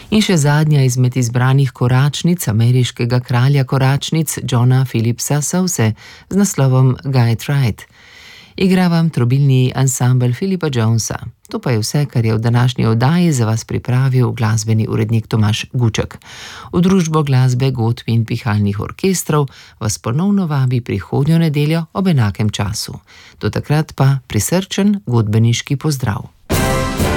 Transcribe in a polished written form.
In še zadnja izmed izbranih koračnic ameriškega kralja koračnic Johna Philipsa Souse z naslovom Guide Right. Igra vam trobilni ansambel Philipa Jonesa. To pa je vse, kar je v današnji oddaji za vas pripravil glasbeni urednik Tomaž Guček. V družbo glasbe, godb in pihalnih orkestrov vas ponovno vabi prihodnjo nedeljo ob enakem času. Do takrat pa prisrčen godbeniški pozdrav.